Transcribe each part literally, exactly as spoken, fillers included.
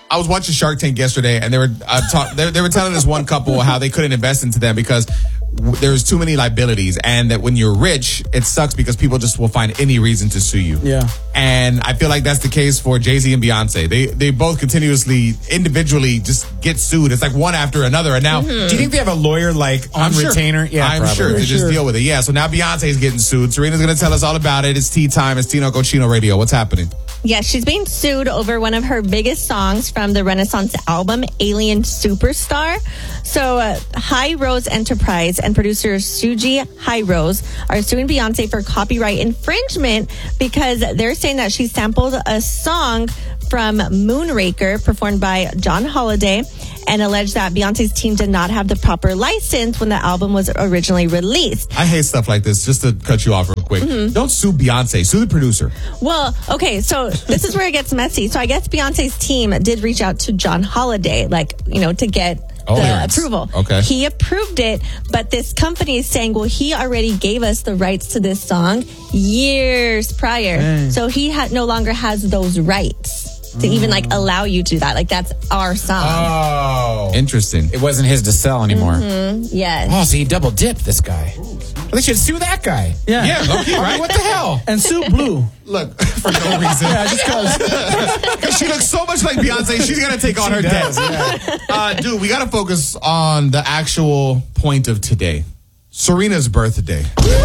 I was watching Shark Tank yesterday, and they were uh, talk, they, they were telling this one couple how they couldn't invest into them because w- there's too many liabilities, and that when you're rich, it sucks because people just will find any reason to sue you. Yeah. And I feel like that's the case for Jay-Z and Beyonce. They they both continuously, individually, just get sued. It's like one after another. And now, Do you think they have a lawyer like on I'm sure. retainer? Yeah, I'm probably. sure to just sure. deal with it. Yeah. So now Beyonce's getting sued. Serena's going to tell us all about it. It's tea time. It's Tino Cochino Radio. What's happening? Yeah, she's being sued over one of her biggest songs from the Renaissance album, Alien Superstar. So, uh, High Rose Enterprise and producer Suji High Rose are suing Beyonce for copyright infringement because they're saying that she sampled a song from Moonraker performed by John Holiday and alleged that Beyonce's team did not have the proper license when the album was originally released. I hate stuff like this. Just to cut you off real quick. Mm-hmm. Don't sue Beyonce. Sue the producer. Well, okay, so this is where it gets messy. So I guess Beyonce's team did reach out to John Holiday, like, you know, to get Oh, the clearance. approval. Okay. He approved it, but this company is saying, well, he already gave us the rights to this song years prior. Dang. So he ha- no longer has those rights to even like allow you to do that. Like that's our song. Oh. Interesting. It wasn't his to sell anymore. Yes. Oh, so he double dipped this guy. Well, they should sue that guy. Yeah. Yeah, low-key, right? What the hell? And Sue Blue. Look, for no reason. Yeah, just because. She looks so much like Beyonce. She's going to take on her does, debt. Uh, dude, we got to focus on the actual point of today. Serena's birthday.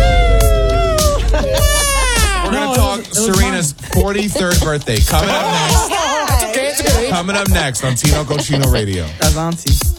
We're going to talk it was- it was Serena's forty-third birthday. Coming up next. That's okay. It's okay. Coming up next on Tino Cochino Radio. That's auntie.